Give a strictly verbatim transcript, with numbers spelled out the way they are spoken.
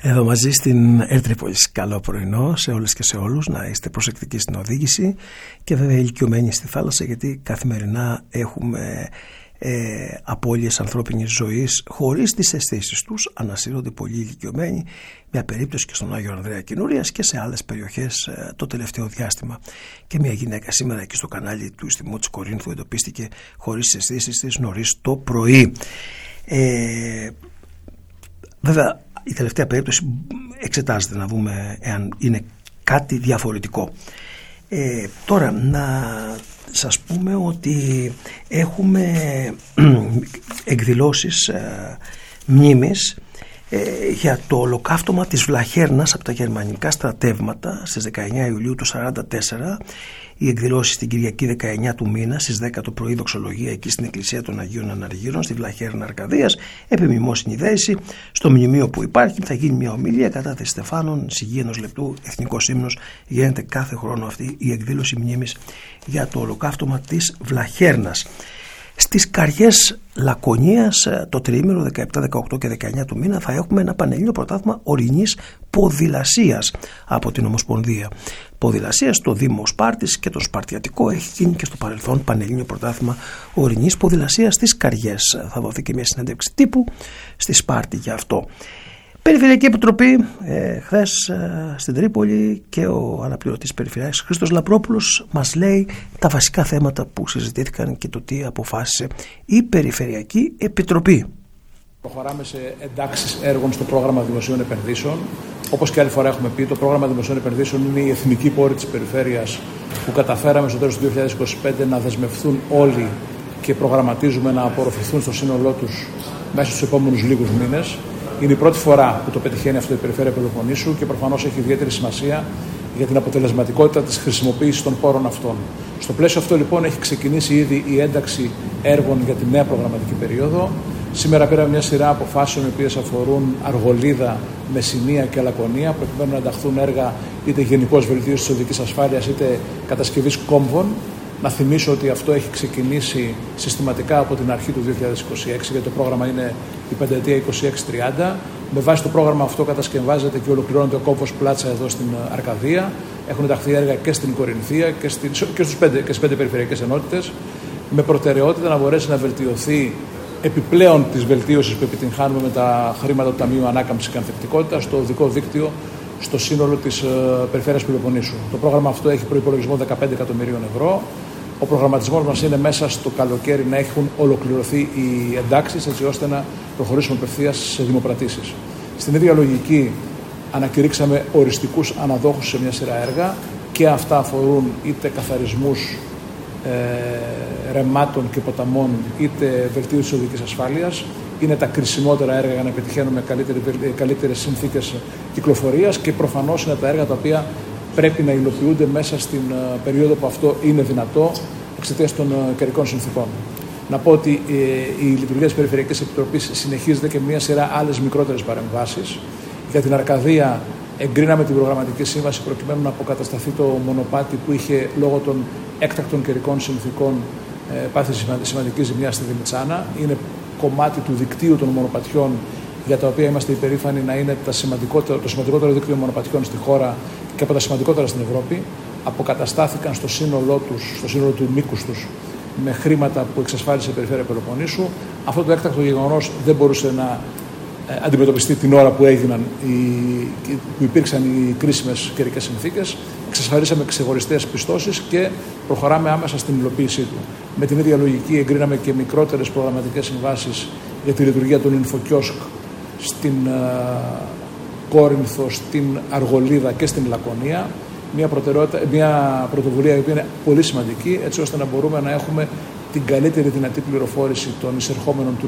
Εδώ μαζί στην Ερτρίπολης. Καλό πρωινό σε όλες και σε όλους. Να είστε προσεκτικοί στην οδήγηση και βέβαια ηλικιωμένοι στη θάλασσα, γιατί καθημερινά έχουμε ε, απώλειες ανθρώπινης ζωής χωρίς τις αισθήσεις τους. Ανασύρονται πολύ ηλικιωμένοι. Μια περίπτωση και στον Άγιο Ανδρέα Καινούριας και σε άλλες περιοχές ε, το τελευταίο διάστημα. Και μια γυναίκα σήμερα εκεί στο κανάλι του Ιστιμού της Κορίνθου εντοπίστηκε χωρίς τις αισθήσεις της νωρίς το πρωί. Ε, βέβαια η τελευταία περίπτωση εξετάζεται να δούμε εάν είναι κάτι διαφορετικό. Ε, τώρα να σας πούμε ότι έχουμε εκδηλώσεις ε, μνήμης ε, για το ολοκαύτωμα της Βλαχέρνας από τα γερμανικά στρατεύματα στις δεκαεννιά Ιουλίου του σαράντα τέσσερα. Οι εκδηλώσεις την Κυριακή δεκαεννιά του μήνα στις δέκα το πρωί, δοξολογία εκεί στην Εκκλησία των Αγίων Αναργύρων στη Βλαχέρνα Αρκαδίας, επιμνημόσυνη δέηση. Στο μνημείο που υπάρχει θα γίνει μια ομιλία κατάθεση Στεφάνων, σιγή ενός λεπτού, εθνικός ύμνος. Γίνεται κάθε χρόνο αυτή η εκδήλωση μνήμης για το ολοκαύτωμα της Βλαχέρνας. Στις Καριές Λακωνίας το τριήμερο δεκαεπτά, δεκαοκτώ και δεκαεννιά του μήνα θα έχουμε ένα πανελλήνιο πρωτάθλημα ορεινής ποδηλασίας από την Ομοσπονδία Ποδηλασίας στο Δήμο Σπάρτης και το Σπαρτιατικό. Έχει γίνει και στο παρελθόν πανελλήνιο πρωτάθλημα ορεινής ποδηλασίας στις Καριές. Θα δοθεί και μια συνέντευξη τύπου στη Σπάρτη για αυτό. Περιφερειακή Επιτροπή ε, χθες ε, στην Τρίπολη και ο αναπληρωτής Περιφερειάρχης Χρήστος Λαπρόπουλος μας λέει τα βασικά θέματα που συζητήθηκαν και το τι αποφάσισε η Περιφερειακή Επιτροπή. Προχωράμε σε εντάξεις έργων στο πρόγραμμα δημοσίων επενδύσεων. Όπως και άλλη φορά έχουμε πει, το πρόγραμμα δημοσίων επενδύσεων είναι η εθνική πόρη της περιφέρειας που καταφέραμε στο τέλος του δύο χιλιάδες είκοσι πέντε να δεσμευθούν όλοι και προγραμματίζουμε να απορροφηθούν στο σύνολό τους μέσα στους επόμενους λίγους μήνες. Είναι η πρώτη φορά που το πετυχαίνει αυτό η Περιφέρεια Πελοποννήσου και προφανώς έχει ιδιαίτερη σημασία για την αποτελεσματικότητα της χρησιμοποίησης των πόρων αυτών. Στο πλαίσιο αυτό λοιπόν έχει ξεκινήσει ήδη η ένταξη έργων για τη νέα προγραμματική περίοδο. Σήμερα πήραμε μια σειρά αποφάσεων οι οποίες αφορούν Αργολίδα, Μεσσηνία και Λακωνία, προκειμένου να ενταχθούν έργα είτε γενικώς βελτίωσης της οδικής ασφάλειας είτε κατασκευής κόμβων. Να θυμίσω ότι αυτό έχει ξεκινήσει συστηματικά από την αρχή του δύο χιλιάδες είκοσι έξι, γιατί το πρόγραμμα είναι η πενταετία είκοσι έξι τριάντα. Με βάση το πρόγραμμα αυτό κατασκευάζεται και ολοκληρώνεται ο κόμβος Πλάτσα εδώ στην Αρκαδία. Έχουν ενταχθεί έργα και στην Κορινθία και, στην, και, στους πέντε, και στις πέντε περιφερειακές ενότητες, με προτεραιότητα να μπορέσει να βελτιωθεί επιπλέον της βελτίωσης που επιτυγχάνουμε με τα χρήματα του Ταμείου Ανάκαμψης και Ανθεκτικότητας στο οδικό δίκτυο στο σύνολο της uh, Περιφέρειας Πελοποννήσου. Το πρόγραμμα αυτό έχει προϋπολογισμό δεκαπέντε εκατομμυρίων ευρώ. Ο προγραμματισμός μας είναι μέσα στο καλοκαίρι να έχουν ολοκληρωθεί οι εντάξεις, έτσι ώστε να προχωρήσουμε απευθείας σε δημοπρατήσεις. Στην ίδια λογική ανακηρύξαμε οριστικούς αναδόχους σε μια σειρά έργα και αυτά αφορούν είτε καθαρισμούς ε, ρεμάτων και ποταμών, είτε βελτίωση της οδικής ασφάλειας. Είναι τα κρισιμότερα έργα για να πετυχαίνουμε καλύτερες συνθήκες κυκλοφορίας και προφανώς είναι τα έργα τα οποία πρέπει να υλοποιούνται μέσα στην uh, περίοδο που αυτό είναι δυνατό εξαιτίας των uh, καιρικών συνθήκων. Να πω ότι ε, η λειτουργία της Περιφερειακής Επιτροπής συνεχίζεται και μια σειρά άλλες μικρότερες παρεμβάσεις. Για την Αρκαδία εγκρίναμε την προγραμματική σύμβαση προκειμένου να αποκατασταθεί το μονοπάτι που είχε λόγω των έκτακτων καιρικών συνθήκων ε, πάθει σημαντική ζημιά στη Δημητσάνα. Είναι κομμάτι του δικτύου των μονοπατιών για τα οποία είμαστε υπερήφανοι να είναι τα σημαντικότερο, το σημαντικότερο δίκτυο μονοπατιών στη χώρα και από τα σημαντικότερα στην Ευρώπη. Αποκαταστάθηκαν στο σύνολό τους, στο σύνολο του μήκους τους, με χρήματα που εξασφάλισε η Περιφέρεια Πελοποννήσου. Αυτό το έκτακτο γεγονός δεν μπορούσε να ε, αντιμετωπιστεί την ώρα που έγιναν οι, που υπήρξαν οι κρίσιμες καιρικές συνθήκες. Εξασφαλίσαμε ξεχωριστές πιστώσεις και προχωράμε άμεσα στην υλοποίησή του. Με την ίδια λογική εγκρίναμε και μικρότερες προγραμματικές συμβάσεις για τη λειτουργία των Ινφοκιόσκ στην uh, Κόρινθο, στην Αργολίδα και στην Λακωνία. Μια, μια πρωτοβουλία η οποία είναι πολύ σημαντική, έτσι ώστε να μπορούμε να έχουμε την καλύτερη δυνατή πληροφόρηση των εισερχόμενων